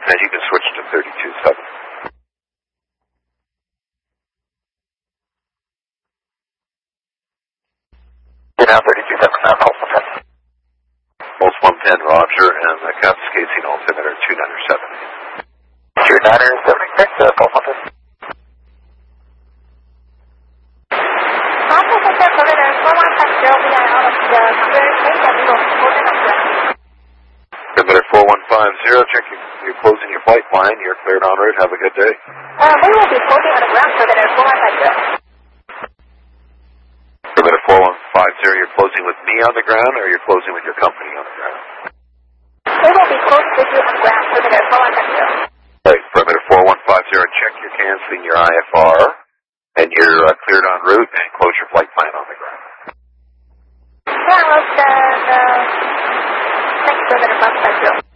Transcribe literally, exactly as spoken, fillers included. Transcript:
then you can switch to thirty-two seven. You're now thirty-two seven, now pulse one ten. Pulse one ten, Roger, and the Kapuskasing altimeter two niner seven. two niner seven, correct, uh, pulse one ten. altimeter four one five zero, we are out of the clear state and we will hold it up there. Altimeter four one five zero, check you, you're closing your flight line, you're cleared en route, have a good day. Uh, we will be floating on the ground, altimeter four one five zero. Altimeter four one five zero, you're closing with me on the ground, or you're closing with your company on the ground? We will be closing with you on the ground, altimeter four one five zero. Right, perimeter four one five zero, check you're canceling your I F R, and you're uh, cleared en route, and close your flight plan on the ground. Yeah, well, the, the, thanks, altimeter four one five zero.